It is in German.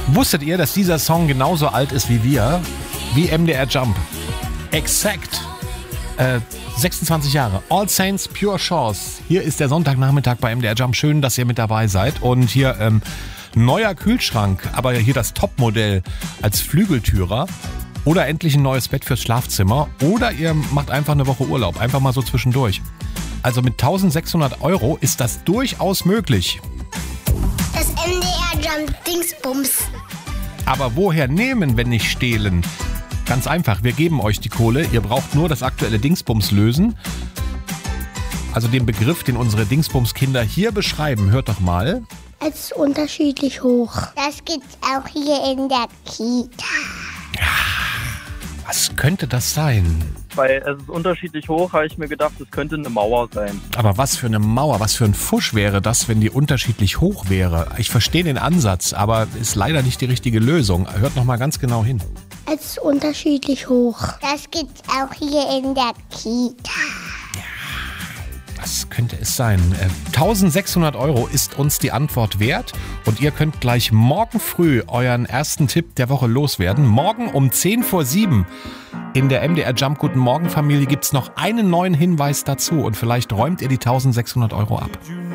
Wusstet ihr, dass dieser Song genauso alt ist wie wir? Wie MDR Jump. Exakt. 26 Jahre. All Saints, Pure Chance. Hier ist der Sonntagnachmittag bei MDR Jump. Schön, dass ihr mit dabei seid. Und hier neuer Kühlschrank, aber hier das Topmodell als Flügeltürer. Oder endlich ein neues Bett fürs Schlafzimmer. Oder ihr macht einfach eine Woche Urlaub. Einfach mal so zwischendurch. Also mit 1.600 € ist das durchaus möglich. Das MDR Jump Dingsbums. Aber woher nehmen, wenn nicht stehlen? Ganz einfach, wir geben euch die Kohle. Ihr braucht nur das aktuelle Dingsbums lösen. Also den Begriff, den unsere Dingsbums-Kinder hier beschreiben. Hört doch mal. Es ist unterschiedlich hoch. Das gibt's auch hier in der Kita. Was könnte das sein? Weil es ist unterschiedlich hoch, habe ich mir gedacht, es könnte eine Mauer sein. Aber was für eine Mauer, was für ein Fusch wäre das, wenn die unterschiedlich hoch wäre? Ich verstehe den Ansatz, aber ist leider nicht die richtige Lösung. Hört noch mal ganz genau hin. Es ist unterschiedlich hoch. Das gibt's auch hier in der Kita. Was könnte es sein? 1.600 € ist uns die Antwort wert und ihr könnt gleich morgen früh euren ersten Tipp der Woche loswerden. Morgen um 6:50 in der MDR Jump Guten Morgen Familie gibt es noch einen neuen Hinweis dazu und vielleicht räumt ihr die 1.600 € ab.